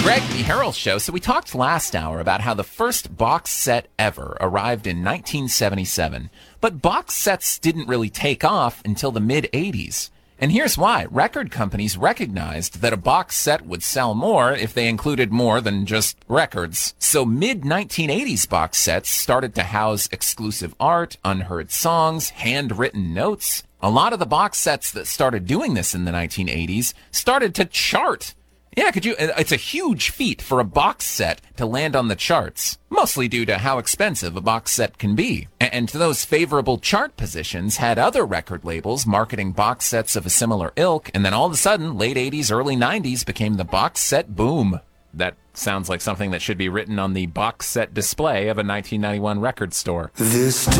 Greg, the Herald Show. So we talked last hour about how the first box set ever arrived in 1977. But box sets didn't really take off until the mid-'80s. And here's why. Record companies recognized that a box set would sell more if they included more than just records. So mid-1980s box sets started to house exclusive art, unheard songs, handwritten notes. A lot of the box sets that started doing this in the 1980s started to chart. Yeah, it's a huge feat for a box set to land on the charts, mostly due to how expensive a box set can be. And those favorable chart positions had other record labels marketing box sets of a similar ilk, and then all of a sudden, late 80s, early 90s became the box set boom. That sounds like something that should be written on the box set display of a 1991 record store.